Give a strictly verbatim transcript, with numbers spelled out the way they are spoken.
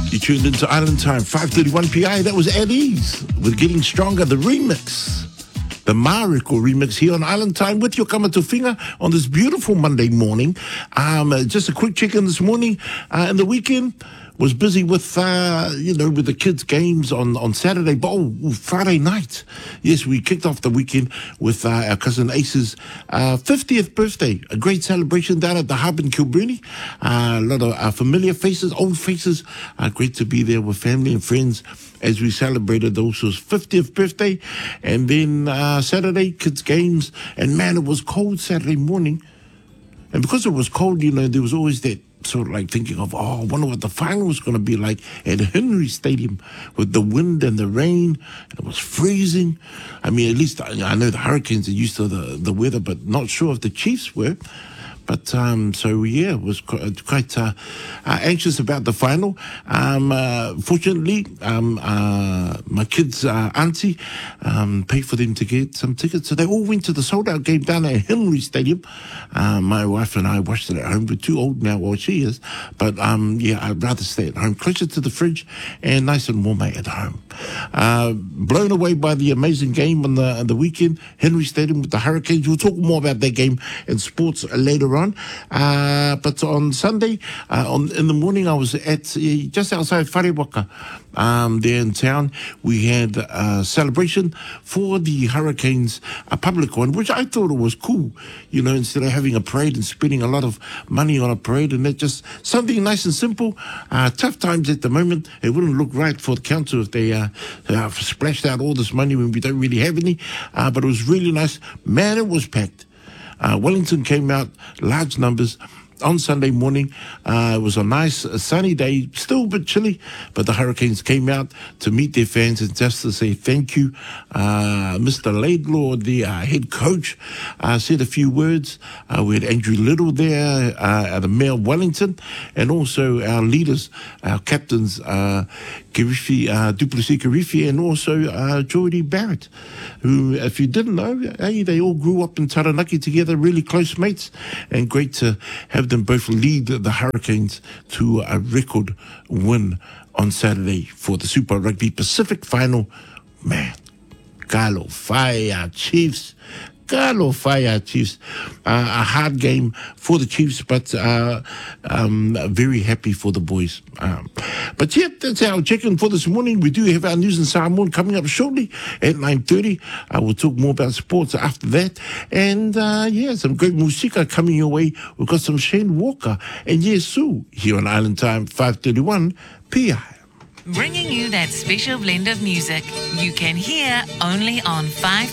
You tuned into Island Time, five thirty-one P I. That was At Ease with Getting Stronger, the remix. The Mariko remix here on Island Time with your Kamatofinga on this beautiful Monday morning. Um, uh, just a quick check-in this morning. Uh, and the weekend was busy with, uh, you know, with the kids' games on, on Saturday, but oh, Friday night. Yes, we kicked off the weekend with uh, our cousin Ace's uh, fiftieth birthday. A great celebration down at the Hub in Kilburnie. Uh, a lot of uh, familiar faces, old faces. Uh, great to be there with family and friends as we celebrated Oso's fiftieth birthday. And then uh, Saturday, kids' games. And man, it was cold Saturday morning. And because it was cold, you know, there was always that sort of like thinking of, oh, I wonder what the final was going to be like at Henry Stadium with the wind and the rain. It was freezing. I mean, at least I, I know the Hurricanes are used to the, the weather, but not sure if the Chiefs were. But, um, so, yeah, was quite, quite uh, uh, anxious about the final. Um, uh, fortunately, um, uh, my kids' uh, auntie um, paid for them to get some tickets. So they all went to the sold-out game down at Henry Stadium. Uh, my wife and I watched it at home. We're too old now, well, she is. But, um, yeah, I'd rather stay at home, closer to the fridge and nice and warm at home. Uh, blown away by the amazing game on the, on the weekend, Henry Stadium with the Hurricanes. We'll talk more about that game and sports later on. Uh, but on Sunday, uh, on, in the morning, I was at uh, just outside Wharewaka, um, there in town. We had a celebration for the Hurricanes, a public one, which I thought it was cool, you know, instead of having a parade and spending a lot of money on a parade, and that just something nice and simple. Uh, tough times at the moment. It wouldn't look right for the council if they uh, uh, splashed out all this money when we don't really have any, uh, but it was really nice. Man, it was packed. Uh, Wellington came out, large numbers, on Sunday morning. Uh, it was a nice uh, sunny day, still a bit chilly, but the Hurricanes came out to meet their fans and just to say thank you. Uh, Mister Laidlaw, the uh, head coach, uh, said a few words. Uh, we had Andrew Little there, uh, the Mayor of Wellington, and also our leaders, our captains, uh, Kirifi, uh, Duplessis Kirifi, and also uh, Geordie Barrett, who, if you didn't know, hey, they all grew up in Taranaki together, really close mates, and great to have them both lead the Hurricanes to a record win on Saturday for the Super Rugby Pacific final. Man, Kalo Fire Chiefs. Kalo Fire Chiefs. Uh, a hard game for the Chiefs, but uh, um, very happy for the boys. Um, but yeah, that's our check-in for this morning. We do have our news in Samoan coming up shortly at nine thirty. Uh, we'll talk more about sports after that. And uh, yeah, some great musika coming your way. We've got some Shane Walker and Yesu here on Island Time, five thirty-one P I. Bringing you that special blend of music you can hear only on five